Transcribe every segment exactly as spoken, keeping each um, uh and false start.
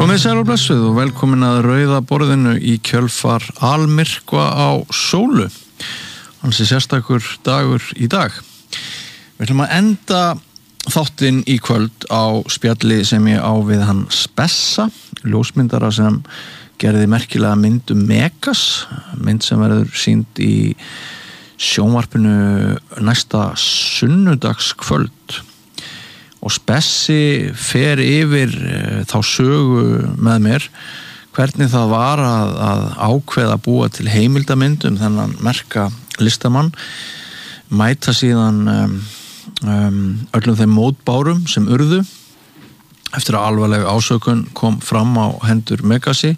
Komið sæl og blessuð og velkomin að rauða borðinu í kjölfar almyrkva á sólu. Hans er sérstakur dagur í dag. Við ætlum að enda þáttinn í kvöld á spjalli sem ég á við hann Spessa, ljósmyndara sem gerði merkilega mynd um Megas, mynd sem verður sýnd í sjónvarpinu næsta sunnudagskvöld. Og Spessi fer yfir e, þá sögu með mér hvernig það var að, að ákveða að búa til heimildamyndum þennan merka listamann, mæta síðan um, um, öllum þeim mótbárum sem urðu eftir að alvarleg ásökun kom fram á hendur Megasi,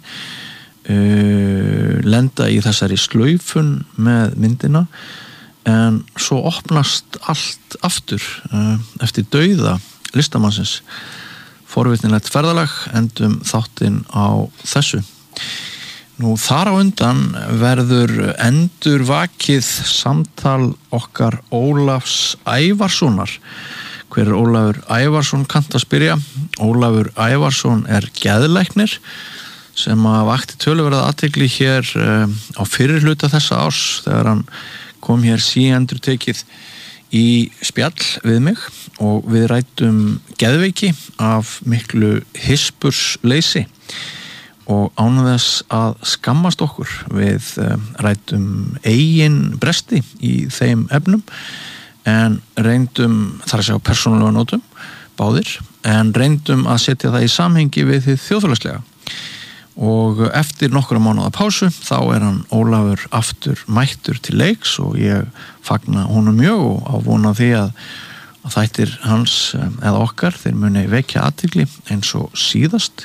uh, lenda í þessari slaufun með myndina en svo opnast allt aftur uh, eftir dauða listamannsins. Forvitnilegt ferðalag, endum þáttinn á þessu. Nú þar á undan verður endur vakið samtal okkar Ólafs Ævarssonar. Hver er Ólafur Ævarsson, kannt að spyrja? Ólafur Ævarsson er geðlæknir sem að vakti töluverða athygli hér uh, á fyrri hluta þessa árs þegar hann kom hér síendurtekið í spjall við mig og við ræddum geðveiki af miklu hispursleysi og án þess að skammast okkur. Við ræddum eigin bresti í þeim efnum en reyndum, þar að segja á persónulega nótum, báðir, en reyndum að setja það í samhengi við þið þjóðfélagslega. Og eftir nokkra mánuða pásu þá er hann Ólafur aftur mættur til leiks og ég fagna honum mjög og á vona því að, að þættir hans eða okkar þeir muni vekja athygli eins og síðast.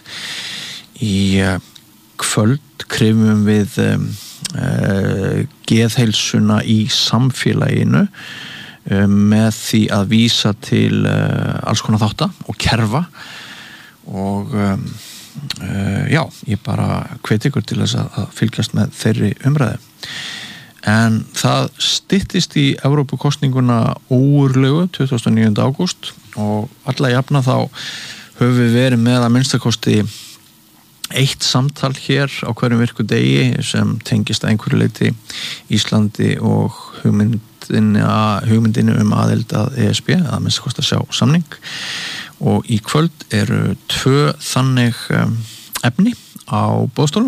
Í kvöld krifum við um, uh, geðheilsuna í samfélaginu um, með því að vísa til uh, alls konar þátta og kerfa og um, Uh, já, ég bara hvet ykkur til þess að, að fylgjast með þeirri umræðu. En það styttist í Evrópukosninguna óurlegu tuttugasta og níunda ágúst og alla jafna þá höfum við verið með að minnstakosti eitt samtal hér á hverjum virku degi sem tengist að einhverju leyti Íslandi og hugmyndinu, hugmyndinu um aðild að E S B, að minnstakosti að sjá samning. Og í kvöld eru tvö þannig um, efni á boðstólum.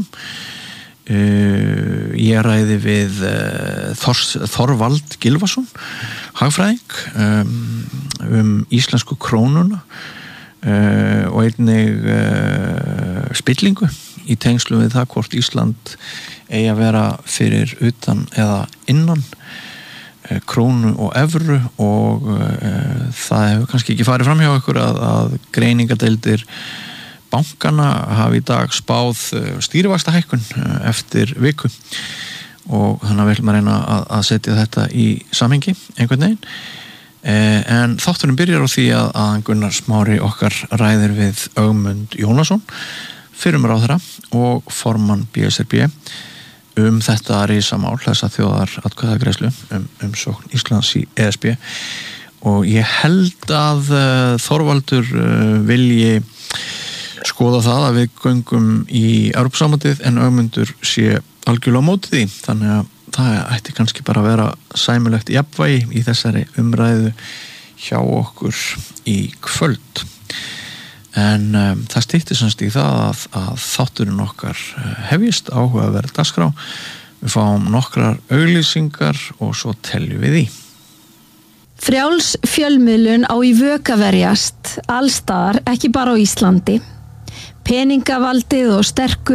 Uh, ég ræði við uh, Þors, Þorvald Gylfason, hagfræðing, um, um íslensku krónuna uh, og einnig uh, spillingu í tengslu við það hvort Ísland eigi að vera fyrir utan eða innan krónu og evru og uh, það hefur kannski ekki farið fram hjá ykkur að, að greiningadeildir bankana hafi í dag spáð uh, stýrivaxtahækkun uh, eftir viku og þannig að við viljum að reyna að, að setja þetta í samhengi einhvern veginn uh, en þátturinn byrjar á því að, að Gunnar Smári okkar ræðir við Ögmund Jónasson, fyrrum ráðherra og formann B S R B um þetta risamál, þessa þjóðar atkvæðagreiðslu um umsókn Íslands í E S B og ég held að uh, Þorvaldur uh, vilji skoða það að við göngum í Evrópusambandið en Ögmundur sé algjörlega á móti því, þannig að það ætti kannski bara að vera sæmilegt jafnvægi í þessari umræðu hjá okkur í kvöld. En um, það styttir semst í það að, að þátturinn okkar hefjist áhugaverð dagskrá. Við fáum nokkrar auglýsingar og svo teljum við í. Frjáls fjölmiðlun á í vök að verjast allstaðar, ekki bara á Íslandi. Peningavaldið og sterku